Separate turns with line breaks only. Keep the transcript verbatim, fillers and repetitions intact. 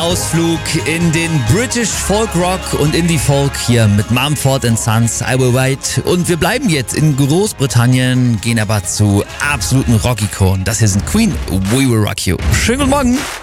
Ausflug in den British Folk Rock und Indie Folk hier mit Mumford and Sons, I Will Wait. Und wir bleiben jetzt in Großbritannien, gehen aber zu absoluten Rock-Ikonen. Das hier sind Queen, We Will Rock You. Schönen guten Morgen.